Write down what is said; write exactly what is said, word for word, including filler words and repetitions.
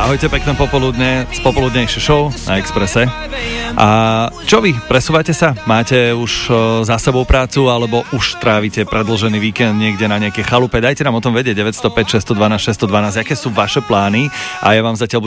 Ahojte, pekné popoludne z popoludnejšej show na Expresse. A čo vy, presúvate sa? Máte už za sebou prácu, alebo už trávite predĺžený víkend niekde na nejaké chalupe? Dajte nám o tom vedieť, deväť nula päť, šesť jedna dva, šesť jedna dva, aké sú vaše plány a ja vám zatiaľ